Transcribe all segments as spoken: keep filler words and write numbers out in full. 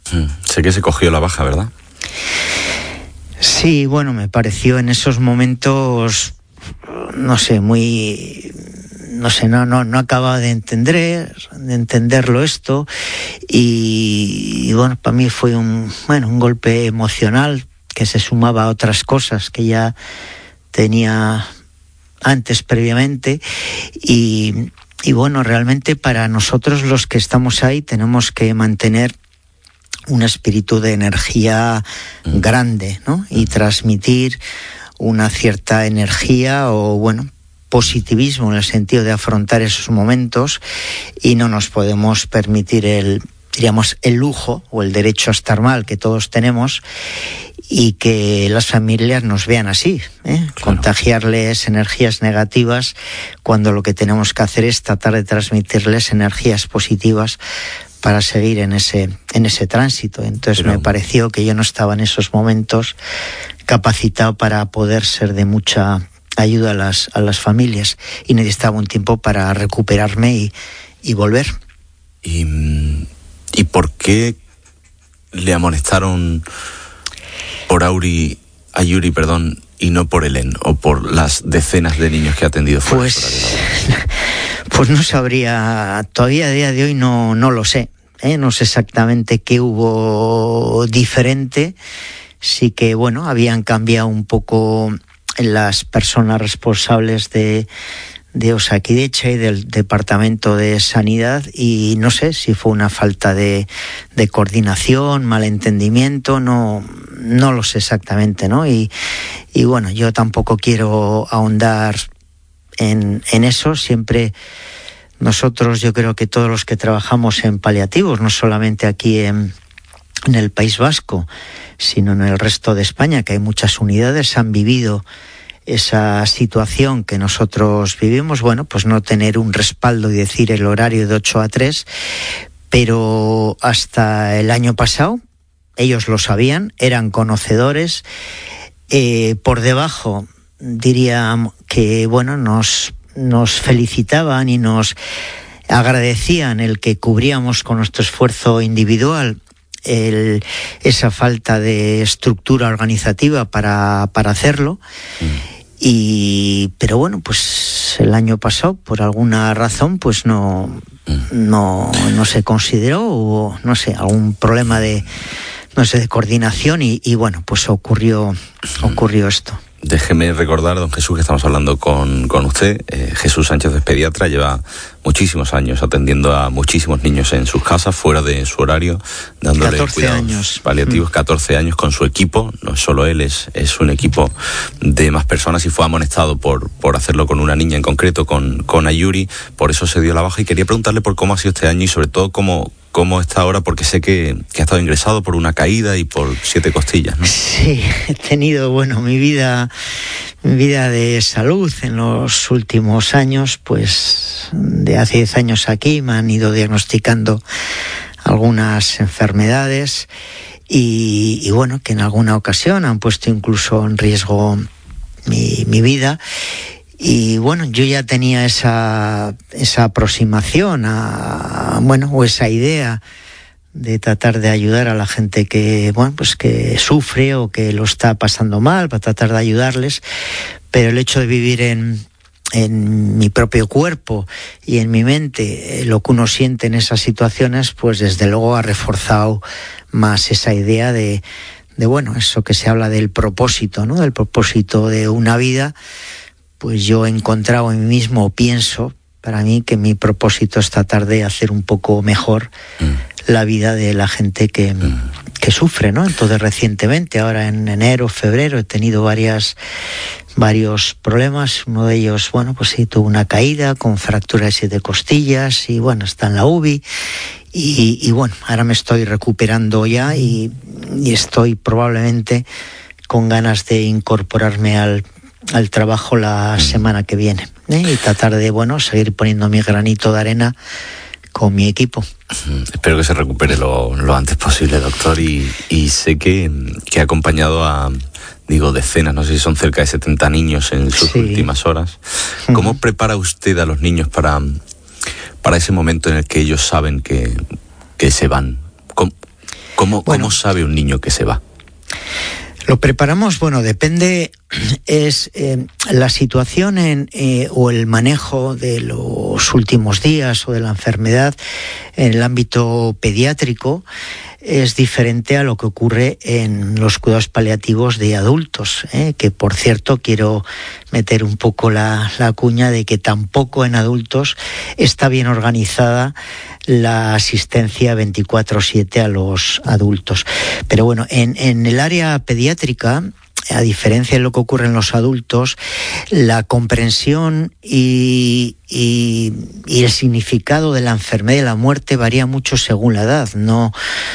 Mm, sé que se cogió la baja, ¿verdad? Sí, bueno, me pareció en esos momentos, no sé, muy... no sé, no, no, no acababa de entender, de entenderlo esto, y, y bueno, para mí fue un, bueno, un golpe emocional que se sumaba a otras cosas que ya tenía antes previamente, y, y bueno, realmente para nosotros los que estamos ahí tenemos que mantener un espíritu de energía grande, ¿no? Y transmitir una cierta energía o, bueno, positivismo en el sentido de afrontar esos momentos, y no nos podemos permitir el, diríamos, el lujo o el derecho a estar mal que todos tenemos, y que las familias nos vean así, ¿eh? Claro. Contagiarles energías negativas cuando lo que tenemos que hacer es tratar de transmitirles energías positivas para seguir en ese en ese tránsito. Entonces Pero... me pareció que yo no estaba en esos momentos capacitado para poder ser de mucha ayuda a las a las familias, y necesitaba un tiempo para recuperarme y, y volver. ¿Y, ¿Y por qué le amonestaron por Auri, a Yuri, perdón, y no por Helen, o por las decenas de niños que ha atendido fuera? Pues, pues no sabría, todavía a día de hoy no, no lo sé, ¿eh? No sé exactamente qué hubo diferente. Sí que, bueno, habían cambiado un poco las personas responsables de, de Osakidetza y del Departamento de Sanidad, y no sé si fue una falta de, de coordinación, malentendimiento, no, no lo sé exactamente, ¿no? Y, y bueno, yo tampoco quiero ahondar en, en eso. Siempre nosotros, yo creo que todos los que trabajamos en paliativos, no solamente aquí en, en el País Vasco, sino en el resto de España, que hay muchas unidades, han vivido esa situación que nosotros vivimos. Bueno, pues no tener un respaldo y decir el horario de ocho a tres, pero hasta el año pasado ellos lo sabían, eran conocedores. Eh, por debajo diría que, bueno, nos, nos felicitaban y nos agradecían el que cubríamos con nuestro esfuerzo individual El, esa falta de estructura organizativa para, para hacerlo. Mm. Y, pero bueno, pues el año pasado, por alguna razón, pues no, mm. no, no se consideró, o no sé, algún problema de, no sé, de coordinación, y, y bueno, pues ocurrió, ocurrió esto. Déjeme recordar, don Jesús, que estamos hablando con, con usted. Eh, Jesús Sánchez es pediatra, lleva muchísimos años atendiendo a muchísimos niños en sus casas, fuera de su horario, dándole cuidados años. paliativos, catorce años con su equipo. No es solo él, es, es un equipo de más personas, y fue amonestado por, por hacerlo con una niña en concreto, con, con Ayuri. Por eso se dio la baja, y quería preguntarle por cómo ha sido este año y sobre todo cómo... cómo está ahora, porque sé que, que ha estado ingresado por una caída y por siete costillas, ¿no? Sí, he tenido, bueno, mi vida, mi vida de salud en los últimos años, pues de hace diez años aquí me han ido diagnosticando algunas enfermedades, y, y bueno, que en alguna ocasión han puesto incluso en riesgo mi, mi vida. Y bueno, yo ya tenía esa, esa aproximación a, bueno, o esa idea de tratar de ayudar a la gente que, bueno, pues que sufre o que lo está pasando mal, para tratar de ayudarles. Pero el hecho de vivir en, en mi propio cuerpo y en mi mente lo que uno siente en esas situaciones, pues desde luego ha reforzado más esa idea de, de bueno, eso que se habla del propósito, ¿no? Del propósito de una vida. Pues yo he encontrado en mí mismo, pienso, para mí, que mi propósito es tratar de hacer un poco mejor mm. la vida de la gente que, mm. que sufre, ¿no? Entonces, recientemente, ahora en enero, febrero, he tenido varias, varios problemas. Uno de ellos, bueno, pues sí, tuvo una caída con fractura de siete costillas, y bueno, está en la U B I. Y, y bueno, ahora me estoy recuperando ya, y, y estoy probablemente con ganas de incorporarme al al trabajo la semana que viene, ¿eh? Y tratar de, bueno, seguir poniendo mi granito de arena con mi equipo. Espero que se recupere lo, lo antes posible, doctor, y, y sé que, que ha acompañado a, digo, decenas, no sé si son cerca de setenta niños en sus sí. últimas horas. ¿Cómo uh-huh. prepara usted a los niños para, para ese momento en el que ellos saben que, que se van? ¿Cómo, ¿Cómo, bueno, ¿Cómo sabe un niño que se va? Lo preparamos, bueno, depende, es eh, la situación en, eh, o el manejo de los últimos días o de la enfermedad en el ámbito pediátrico es diferente a lo que ocurre en los cuidados paliativos de adultos, ¿eh? Que por cierto quiero meter un poco la, la cuña de que tampoco en adultos está bien organizada la asistencia veinticuatro siete a los adultos. Pero bueno, en, en el área pediátrica, a diferencia de lo que ocurre en los adultos, la comprensión y, y, y el significado de la enfermedad y la muerte varía mucho según la edad. No,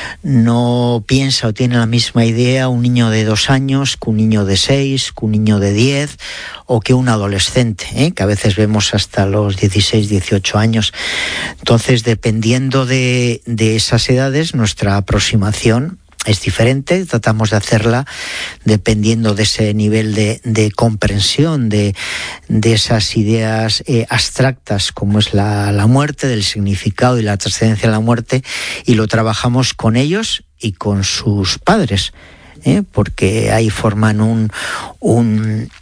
no piensa o tiene la misma idea un niño de dos años que un niño de seis, que un niño de diez o que un adolescente, ¿eh? Que a veces vemos hasta los dieciséis, dieciocho años. Entonces, dependiendo de, de esas edades, nuestra aproximación es diferente, tratamos de hacerla dependiendo de ese nivel de, de comprensión de, de esas ideas eh, abstractas como es la, la muerte, del significado y la trascendencia de la muerte, y lo trabajamos con ellos y con sus padres, ¿eh? Porque ahí forman un, un,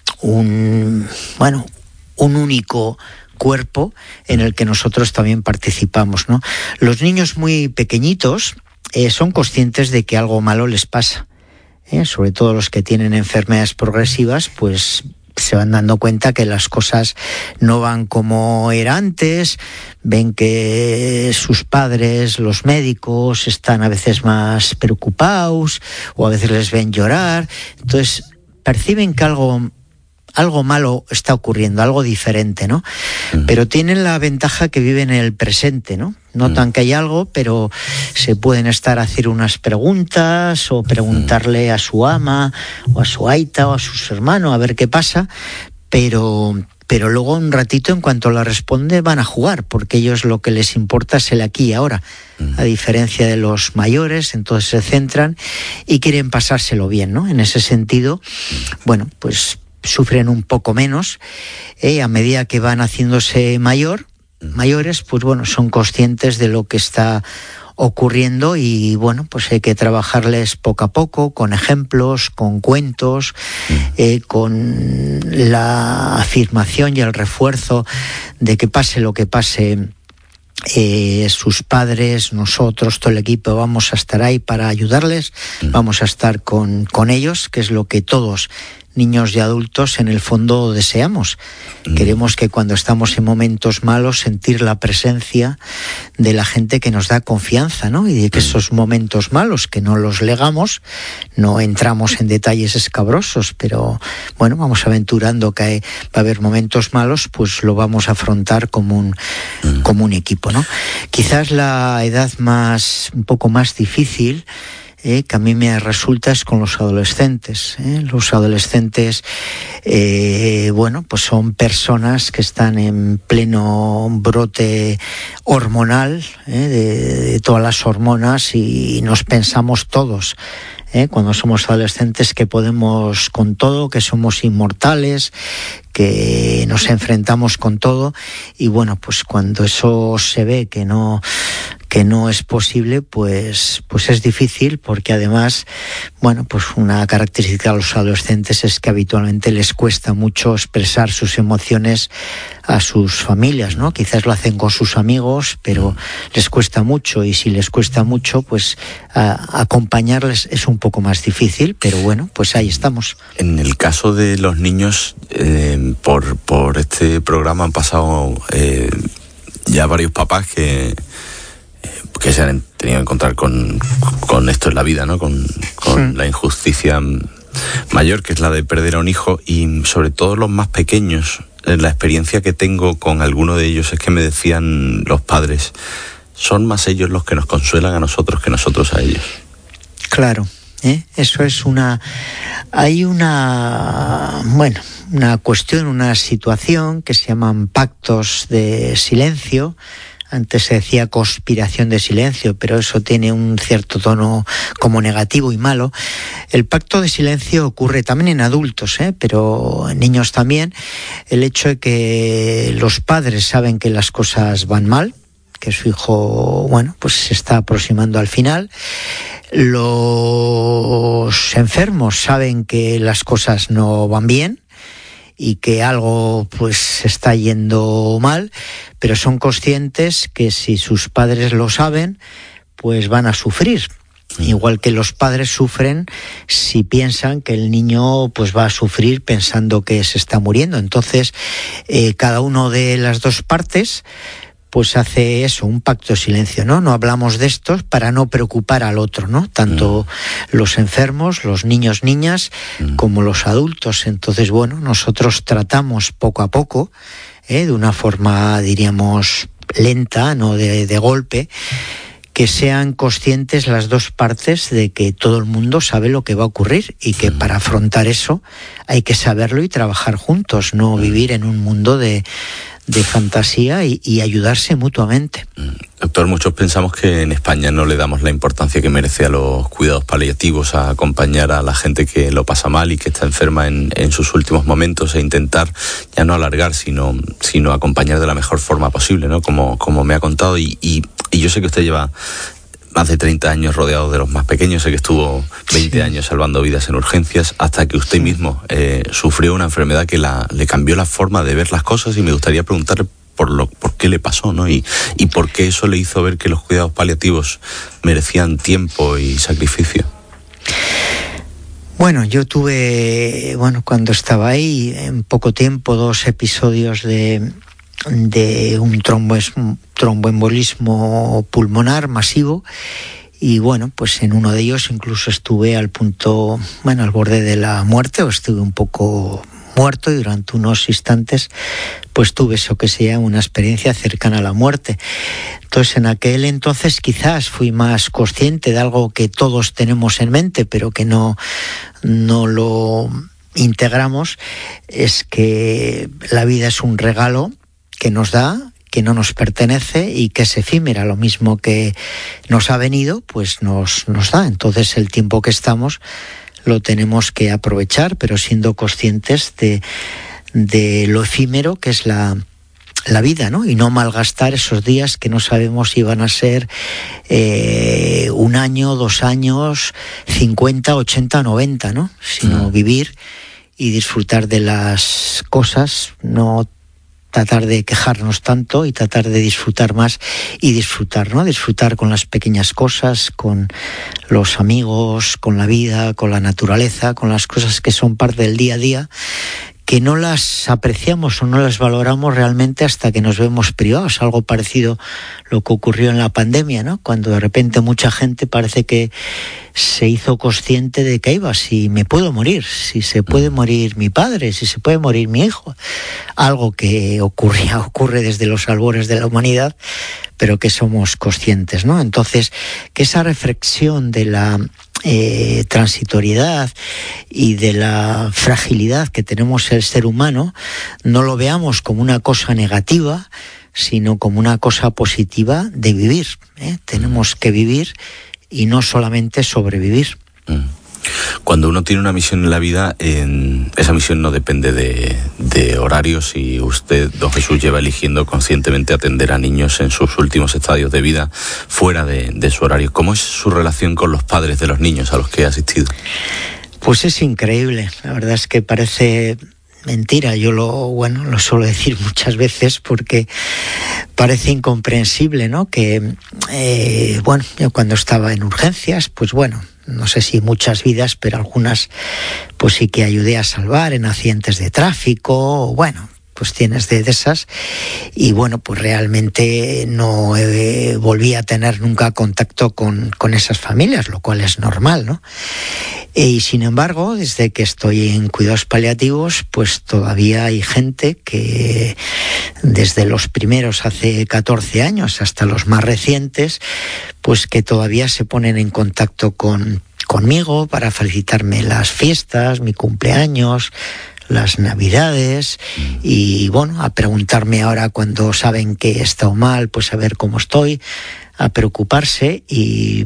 un bueno, un único cuerpo en el que nosotros también participamos, ¿no? Los niños muy pequeñitos Eh, son conscientes de que algo malo les pasa, ¿eh? Sobre todo los que tienen enfermedades progresivas, pues se van dando cuenta que las cosas no van como era antes, ven que sus padres, los médicos, están a veces más preocupados o a veces les ven llorar, entonces perciben que algo algo malo está ocurriendo, algo diferente, ¿no? Mm. Pero tienen la ventaja que viven en el presente, ¿no? Notan mm. que hay algo, pero se pueden estar a hacer unas preguntas o preguntarle a su ama o a su aita o a sus hermanos a ver qué pasa, pero, pero luego un ratito, en cuanto la responde, van a jugar, porque ellos lo que les importa es el aquí y ahora, mm. a diferencia de los mayores. Entonces se centran y quieren pasárselo bien, ¿no? En ese sentido, bueno, pues sufren un poco menos, ¿eh? A medida que van haciéndose mayor, mayores, pues bueno, son conscientes de lo que está ocurriendo y bueno, pues hay que trabajarles poco a poco, con ejemplos, con cuentos, eh, con la afirmación y el refuerzo de que pase lo que pase, Eh, sus padres, nosotros, todo el equipo vamos a estar ahí para ayudarles, vamos a estar con, con ellos, que es lo que todos, niños y adultos, en el fondo deseamos. Mm. Queremos que cuando estamos en momentos malos sentir la presencia de la gente que nos da confianza, ¿no? Y de que esos momentos malos, que no los legamos, no entramos en detalles escabrosos, pero bueno, vamos aventurando que va a haber momentos malos, pues lo vamos a afrontar como un, mm. como un equipo, ¿no? Quizás la edad más, un poco más difícil, Eh, que a mí me resulta es con los adolescentes. ¿eh? Los adolescentes, eh, bueno, pues son personas que están en pleno brote hormonal, ¿eh? de, de todas las hormonas, y nos pensamos todos, ¿eh? cuando somos adolescentes, que podemos con todo, que somos inmortales, que nos enfrentamos con todo, y bueno, pues cuando eso se ve que no que no es posible, pues pues es difícil, porque además, bueno, pues una característica de los adolescentes es que habitualmente les cuesta mucho expresar sus emociones a sus familias, ¿no? Quizás lo hacen con sus amigos, pero les cuesta mucho, y si les cuesta mucho, pues a, acompañarles es un poco más difícil, pero bueno, pues ahí estamos. En el caso de los niños, eh, por, por este programa han pasado eh, ya varios papás que que se han tenido que encontrar con, con esto en la vida, ¿no? Con, con sí. la injusticia mayor, que es la de perder a un hijo, y sobre todo los más pequeños. La experiencia que tengo con alguno de ellos es que me decían los padres, son más ellos los que nos consuelan a nosotros que nosotros a ellos. Claro, ¿eh? Eso es una... Hay una... Bueno, una cuestión, una situación que se llaman pactos de silencio. Antes se decía conspiración de silencio, pero eso tiene un cierto tono como negativo y malo. El pacto de silencio ocurre también en adultos, ¿eh? pero en niños también. El hecho de que los padres saben que las cosas van mal, que su hijo, bueno, pues se está aproximando al final. Los enfermos saben que las cosas no van bien y que algo pues está yendo mal, pero son conscientes que si sus padres lo saben, pues van a sufrir. Igual que los padres sufren si piensan que el niño pues va a sufrir pensando que se está muriendo. Entonces, eh, cada uno de las dos partes pues hace eso, un pacto de silencio, ¿no? No hablamos de esto para no preocupar al otro, ¿no? Tanto mm. los enfermos, los niños, niñas, mm. como los adultos. Entonces, bueno, nosotros tratamos poco a poco, ¿eh? de una forma, diríamos, lenta, no de, de golpe, que sean conscientes las dos partes de que todo el mundo sabe lo que va a ocurrir y que para afrontar eso hay que saberlo y trabajar juntos, no vivir en un mundo de, de fantasía y, y ayudarse mutuamente. Doctor, muchos pensamos que en España no le damos la importancia que merece a los cuidados paliativos, a acompañar a la gente que lo pasa mal y que está enferma en, en sus últimos momentos e intentar ya no alargar, sino, sino acompañar de la mejor forma posible, ¿no? Como, como me ha contado y, y, y yo sé que usted lleva más de treinta años rodeado de los más pequeños, sé que estuvo veinte sí. años salvando vidas en urgencias, hasta que usted sí. mismo eh, sufrió una enfermedad que la, le cambió la forma de ver las cosas, y me gustaría preguntarle por lo por qué le pasó, ¿no? Y, y por qué eso le hizo ver que los cuidados paliativos merecían tiempo y sacrificio. Bueno, yo tuve, bueno, cuando estaba ahí, en poco tiempo, dos episodios de, de un tromboes, un tromboembolismo pulmonar masivo. Y bueno, pues en uno de ellos incluso estuve al punto, bueno, al borde de la muerte, o estuve un poco muerto, y durante unos instantes pues tuve eso que se llama una experiencia cercana a la muerte. Entonces, en aquel entonces quizás fui más consciente de algo que todos tenemos en mente, pero que no, no lo integramos, es que la vida es un regalo que nos da, que no nos pertenece y que es efímera. Lo mismo que nos ha venido, pues nos, nos da. Entonces, el tiempo que estamos lo tenemos que aprovechar, pero siendo conscientes de, de lo efímero que es la, la vida, ¿no? Y no malgastar esos días que no sabemos si van a ser eh, un año, dos años, cincuenta, ochenta, noventa, ¿no? Sino vivir y disfrutar de las cosas, no tratar de quejarnos tanto y tratar de disfrutar más y disfrutar, ¿no? Disfrutar con las pequeñas cosas, con los amigos, con la vida, con la naturaleza, con las cosas que son parte del día a día, que no las apreciamos o no las valoramos realmente hasta que nos vemos privados. Algo parecido a lo que ocurrió en la pandemia, ¿no? Cuando de repente mucha gente parece que se hizo consciente de que iba, si me puedo morir, si se puede morir mi padre, si se puede morir mi hijo. Algo que ocurría, ocurre desde los albores de la humanidad, pero que somos conscientes, ¿no? Entonces, que esa reflexión de la eh, transitoriedad y de la fragilidad que tenemos el ser humano, no lo veamos como una cosa negativa, sino como una cosa positiva de vivir, ¿eh? Tenemos que vivir y no solamente sobrevivir. Cuando uno tiene una misión en la vida, eh, esa misión no depende de, de horarios, y usted, don Jesús, lleva eligiendo conscientemente atender a niños en sus últimos estadios de vida fuera de, de su horario. ¿Cómo es su relación con los padres de los niños a los que ha asistido? Pues es increíble, la verdad es que parece mentira, yo lo, bueno, lo suelo decir muchas veces porque parece incomprensible, ¿no? Que, eh, bueno, yo cuando estaba en urgencias, pues bueno, no sé si muchas vidas, pero algunas pues sí que ayudé a salvar en accidentes de tráfico, bueno, cuestiones de, de esas, y bueno, pues realmente no eh, volví a tener nunca contacto con, con esas familias, lo cual es normal, ¿no? Y sin embargo, desde que estoy en cuidados paliativos, pues todavía hay gente que desde los primeros hace catorce años hasta los más recientes, pues que todavía se ponen en contacto con, conmigo para felicitarme las fiestas, mi cumpleaños, las navidades, y bueno, a preguntarme ahora cuando saben que he estado mal, pues a ver cómo estoy, a preocuparse, y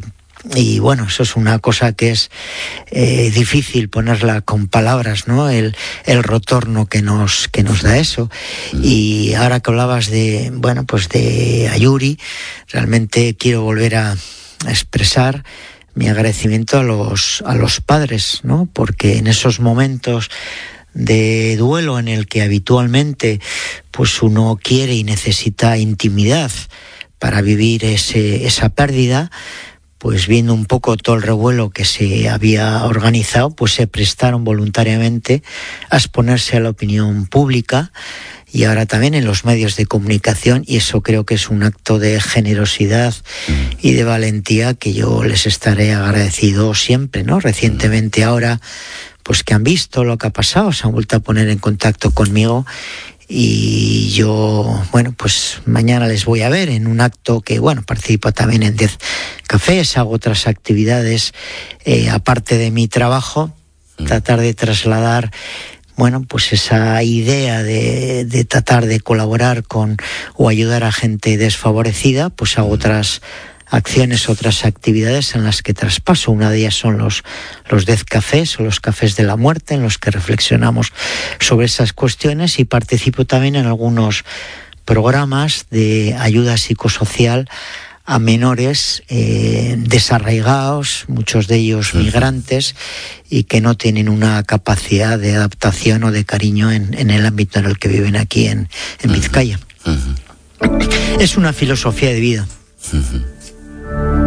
y bueno, eso es una cosa que es eh, difícil ponerla con palabras, ¿no? El, el retorno que nos, que nos da eso. Y ahora que hablabas de, bueno, pues de Ayuri, realmente quiero volver a, a expresar mi agradecimiento a los, a los padres, ¿no? Porque en esos momentos de duelo en el que habitualmente pues uno quiere y necesita intimidad para vivir ese, esa pérdida, pues viendo un poco todo el revuelo que se había organizado, pues se prestaron voluntariamente a exponerse a la opinión pública y ahora también en los medios de comunicación, y eso creo que es un acto de generosidad y de valentía que yo les estaré agradecido siempre, ¿no? Recientemente ahora, pues que han visto lo que ha pasado, se han vuelto a poner en contacto conmigo. Y yo, bueno, pues mañana les voy a ver en un acto que, bueno, participo también en diez cafés, hago otras actividades, eh, aparte de mi trabajo, tratar de trasladar, bueno, pues esa idea de, de tratar de colaborar con o ayudar a gente desfavorecida, pues hago otras acciones, otras actividades en las que traspaso. Una de ellas son los, los Death Cafés o los Cafés de la Muerte, en los que reflexionamos sobre esas cuestiones, y participo también en algunos programas de ayuda psicosocial a menores eh, desarraigados, muchos de ellos migrantes, y que no tienen una capacidad de adaptación o de cariño en, en el ámbito en el que viven aquí en, en Vizcaya. Uh-huh. Es una filosofía de vida. Uh-huh.